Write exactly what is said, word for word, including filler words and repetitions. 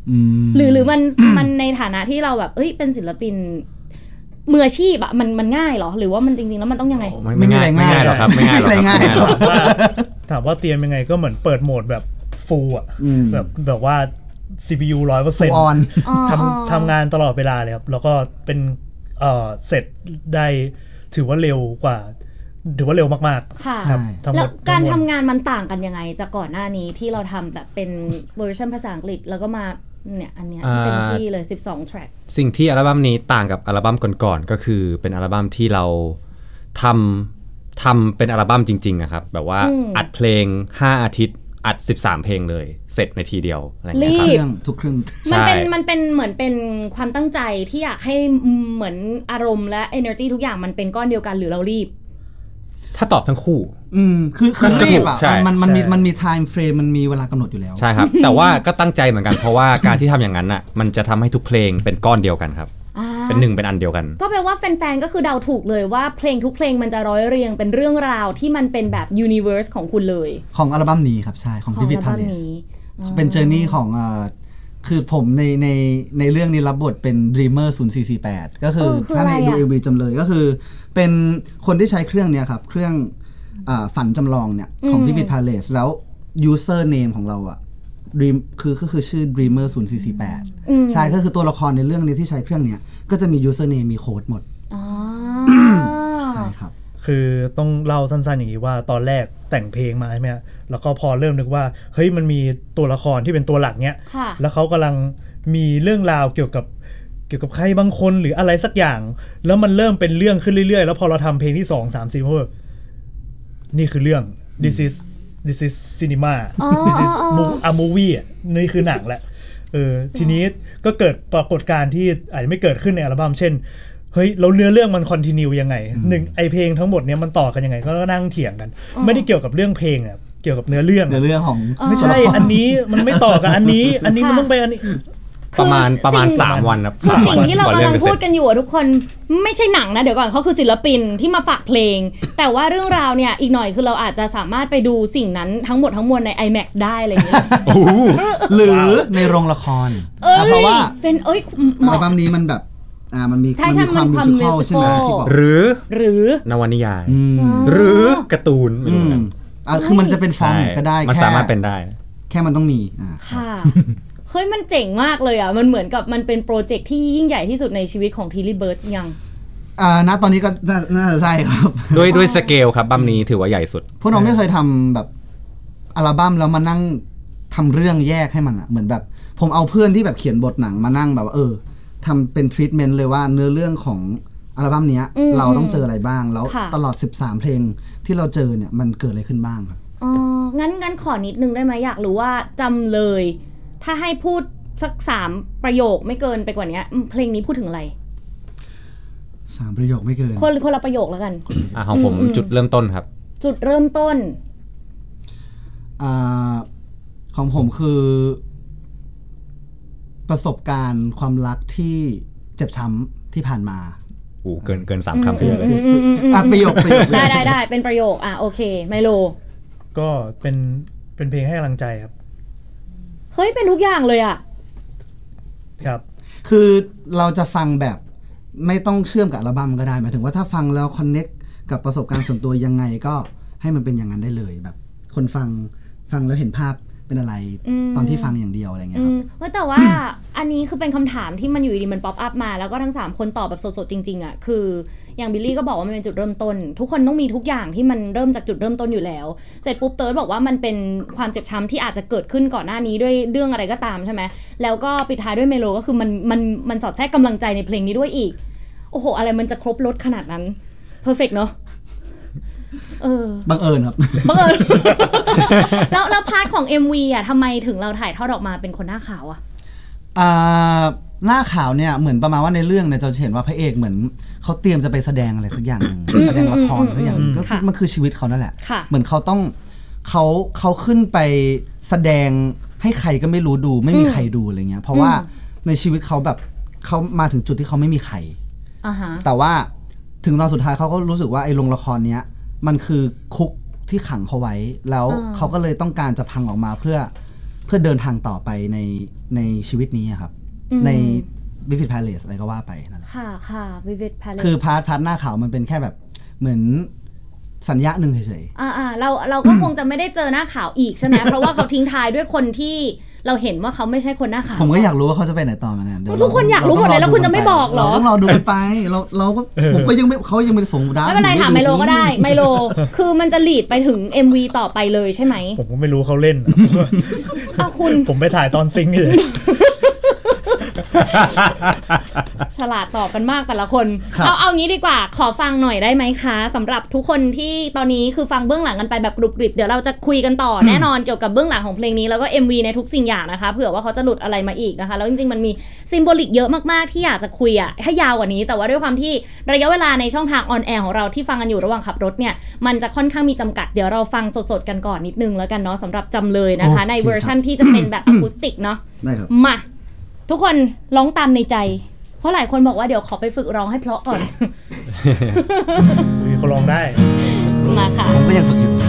หรือหรือมันมันในฐานะที่เราแบบเอ้ยเป็นศิลปินมืออาชีพอะมันมันง่ายเหรอหรือว่ามันจริงๆแล้วมันต้องยังไงไม่ง่ายไม่ง่ายหรอกครับไม่ง่ายหรอกครับถามว่าเตรียมยังไงก็เหมือนเปิดโหมดแบบฟูลอะแบบแบบว่า ซี พี ยู หนึ่งร้อยเปอร์เซ็นต์ ทำทำงานตลอดเวลาเลยครับแล้วก็เป็นเอ่อเสร็จได้ถือว่าเร็วกว่าถือว่าเร็วมากๆค่ะแล้วการทำงานมันต่างกันยังไงจากก่อนหน้านี้ที่เราทำแบบเป็นเวอร์ชันภาษาอังกฤษแล้วก็มาเนี่ยอันเนี้ยที่เต็มที่เลยสิบสองแทร็กสิ่งที่อัลบั้มนี้ต่างกับอัลบั้มก่อนๆก็คือเป็นอัลบั้มที่เราทำทำเป็นอัลบั้มจริงๆอะครับแบบว่าอัดเพลงห้าอาทิตย์อัดสิบสามเพลงเลยเสร็จในทีเดียวอะไรอย่างเงี้ยครับทุกครึ่งมันเป็นมันเป็นเหมือนเป็นความตั้งใจที่อยากให้เหมือนอารมณ์และ energy ทุกอย่างมันเป็นก้อนเดียวกันหรือเรารีบถ้าตอบทั้งคู่อืมคือคือรีบอ่ะมันมันมีมันมี time frame มันมีเวลากำหนดอยู่แล้วใช่ครับแต่ว่าก็ตั้งใจเหมือนกันเพราะว่าการที่ทำอย่างนั้นอ่ะมันจะทำให้ทุกเพลงเป็นก้อนเดียวกันครับเป็นหนึ่งเป็นอันเดียวกันก็แปลว่าแฟนๆก็คือเดาถูกเลยว่าเพลงทุกเพลงมันจะร้อยเรียงเป็นเรื่องราวที่มันเป็นแบบ universe ของคุณเลยของอัลบั้มนี้ครับใช่ของ Vivid Palace เป็น journey ของเอ่อคือผมในในในเรื่องนี้รับบทเป็น Dreamer ศูนย์สี่สี่แปดก็คือถ้าในดู เอ็ม วี จำเลยก็คือเป็นคนที่ใช้เครื่องเนี้ยครับเครื่องฝันจำลองเนี่ยของ Vivid Palace แล้ว user name ของเราอะDream คือก็คือชื่อ Dreamer ศูนย์สี่สี่แปดใช่ก็คือตัวละครในเรื่องนี้ที่ใช้เครื่องเนี้ยก็จะมี user name มีโค้ดหมดใช่ครับคือต้องเล่าสั้นๆอย่างนี้ว่าตอนแรกแต่งเพลงมาใช่ไหมแล้วก็พอเริ่มนึกว่าเฮ้ยมันมีตัวละครที่เป็นตัวหลักเนี้ยแล้วเขากำลังมีเรื่องราวเกี่ยวกับเกี่ยวกับใครบางคนหรืออะไรสักอย่างแล้วมันเริ่มเป็นเรื่องขึ้นเรื่อยๆแล้วพอเราทำเพลงที่สอง สาม สี่เพราะแบบนี่คือเรื่อง this is this is cinema this is a movie อ่ะนี่คือหนังแหละเออทีนี้ก็เกิดปรากฏการณ์ที่อาจจะไม่เกิดขึ้นในอัลบั้มเช่นเฮ้ยเราเนื้อเรื่องมันคอนทินิวยังไงหนึ่งไอเพลงทั้งหมดเนี้ยมันต่อกันยังไงก็นั่งเถียงกันไม่ได้เกี่ยวกับเรื่องเพลงอ่ะเกี่ยวกับเนื้อเรื่องเนื้อเรื่องของไม่ใช่อันนี้มันไม่ต่อกับอันนี้อันนี้มันต้องไปอันนี้ประมาณประมาณสามวันครับคือสิ่งที่เรากำลังพูดกันอยู่ทุกคนไม่ใช่หนังนะเดี๋ยวก่อนเขาคือศิลปินที่มาฝากเพลงแต่ว่าเรื่องราวเนี่ยอีกหน่อยคือเราอาจจะสามารถไปดูสิ่งนั้นทั้งหมดทั้งมวลใน IMAX ได้อะไรอย่างเงี้ยหรือในโรงละครเพราะว่าเป็นเอ้ยอัลบั้มนี้มันแบบอ่ามันมีมันมีความมิวสิคัลใช่ไหมที่บอกหรือหรือนวนิยายหรือการ์ตูนอ่าคือมันจะเป็นฟอร์มก็ได้มันสามารถเป็นได้แค่มันต้องมีอ่าค่ะเฮ้ยมันเจ๋งมากเลยอ่ะมันเหมือนกับมันเป็นโปรเจกต์ที่ยิ่งใหญ่ที่สุดในชีวิตของ Tilly Birds ยังอ่าณตอนนี้ก็น่าจะใช่ครับด้วยด้วยสเกลครับบั้มนี้ถือว่าใหญ่สุดพวกเราไม่เคยทำแบบอัลบั้มแล้วมานั่งทำเรื่องแยกให้มันอ่ะเหมือนแบบผมเอาเพื่อนที่แบบเขียนบทหนังมานั่งแบบเออทำเป็นทรีทเมนต์เลยว่าเนื้อเรื่องของอัลบั้มนี้เราต้องเจออะไรบ้างแล้วตลอดสิบสามเพลงที่เราเจอเนี่ยมันเกิดอะไรขึ้นบ้างครับอ๋องั้นงั้นขอนิดนึงได้ไหมอยากรู้ว่าจำเลยถ้าให้พูดสักสามประโยคไม่เกินไปกว่านี้เพลงนี้พูดถึงอะไรสามประโยคไม่เกินคนคนละประโยคแล้วกันอ่ะของผมจุดเริ่มต้นครับจุดเริ่มต้นอ่าของผมคือประสบการณ์ความรักที่เจ็บช้ำที่ผ่านมาโอ้เกินเกินสามคำไปเลยอ่ะประโยคประโยคได้ได้ได้เป็นประโยคอ่ะโอเคไมโลก็เป็นเป็นเพลงให้กำลังใจครับเฮ้ยเป็นทุกอย่างเลยอ่ะครับคือเราจะฟังแบบไม่ต้องเชื่อมกับอัลบั้มก็ได้หมายถึงว่าถ้าฟังแล้วคอนเน็กกับประสบการณ์ส่วนตัวยังไงก็ให้มันเป็นอย่างนั้นได้เลยแบบคนฟังฟังแล้วเห็นภาพเป็นอะไรตอนที่ฟังอย่างเดียวอะไรเงี้ยครับแต่ว่าอันนี้คือเป็นคำถามที่มันอยู่ดีมันป๊อปอัพมาแล้วก็ทั้งสามคนตอบแบบสดๆจริงๆอ่ะคืออย่างบิลลี่ก็บอกว่ามันเป็นจุดเริ่มต้นทุกคนต้องมีทุกอย่างที่มันเริ่มจากจุดเริ่มต้นอยู่แล้วเสร็จปุ๊บเติร์ดบอกว่ามันเป็นความเจ็บช้ำที่อาจจะเกิดขึ้นก่อนหน้านี้ด้วยเรื่องอะไรก็ตามใช่ไหมแล้วก็ปิดท้ายด้วยเมโลก็คือมันมันมันสอดแทรกกำลังใจในเพลงนี้ด้วยอีกโอ้โหอะไรมันจะครบรสขนาดนั้นเพอร์เฟกต์เนาะเออบังเอิญครับบังเอิญแล้วแล้วพาร์ทของ เอ็ม วี อ่ะทำไมถึงเราถ่ายทอดออกมาเป็นคนหน้าขาวอ่ะอ่าหน้าขาวเนี่ยเหมือนประมาณว่าในเรื่องเนี่ยจะเห็นว่าพระเอกเหมือนเขาเตรียมจะไปแสดงอะไรสักอย่างนึงแสดงละครสักอย่างนึงก็มันคือชีวิตเขานั่นแหละเหมือนเขาต้องเขาเขาขึ้นไปแสดงให้ใครก็ไม่รู้ดูไม่มีใครดูอะไรเงี้ยเพราะว่าในชีวิตเขาแบบเขามาถึงจุดที่เขาไม่มีใครแต่ว่าถึงตอนสุดท้ายเขาก็รู้สึกว่าไอ้โรงละครเนี้ยมันคือคุกที่ขังเขาไว้แล้วเขาก็เลยต้องการจะพังออกมาเพื่อเพื่อเดินทางต่อไปในในชีวิตนี้ครับใน Vivid Palace อะไรก็ว่าไปนั่นแหละค่ะค่ะ Vivid Palace คือพาร์ทพาร์ทหน้าขาวมันเป็นแค่แบบเหมือนสัญญาหนึ่งเฉยๆอ่าๆเราเราก็คงจะไม่ได้เจอหน้าขาวอีกใช่ไหม เพราะว่าเขาทิ้งท้ายด้วยคนที่เราเห็นว่าเขาไม่ใช่คนหน้าขาวผมก็อยากรู้ว่าเขาจะไปไหนต่อมาเนี่ยทุกคนอยากรู้หมดเลยแล้วคุณจะไม่บอกหรอเราต้องรอดูไปเราเราก็ผมก็ยังไม่เขายังไม่ได้ส่งดาวไม่เป็นไรถามไมโลก็ได้ไมโลคือมันจะลีดไปถึง เอ็ม วี ต่อไปเลยใช่ไหมผมก็ไม่รู้เขาเล่นอ้าวคุณผมไปถ่ายตอนซิงค์เลยฉลาดตอบกันมากแต่ละคนเอาเอางี้ดีกว่าขอฟังหน่อยได้ไหมคะสำหรับทุกคนที่ตอนนี้คือฟังเบื้องหลังกันไปแบบกรุบกริบเดี๋ยวเราจะคุยกันต่อ แน่นอนเกี่ยวกับเบื้องหลังของเพลงนี้แล้วก็ เอ็ม วี ในทุกสิ่งอย่างนะคะเผื่อว่าเขาจะหลุดอะไรมาอีกนะคะแล้วจริงๆมันมีซิมโบลิกเยอะมากๆที่อยากจะคุยอ่ะให้ยาวกว่านี้แต่ว่าด้วยความที่ระยะเวลาในช่องทางออนแอร์ของเราที่ฟังกันอยู่ระหว่างขับรถเนี่ยมันจะค่อนข้างมีจำกัดเดี๋ยวเราฟังสดๆกันก่อนนิดนึงแล้วกันเนาะสำหรับจำเลยนะคะในเวอร์ชั่นที่จะเป็นแบบอะคูสติกเนาะมาทุกคนร้องตามในใจเพราะหลายคนบอกว่าเดี๋ยวขอไปฝึกร้องให้เพราะก่อนเขาร้องได้มาค่ะผมก็ยังฝึกอยู่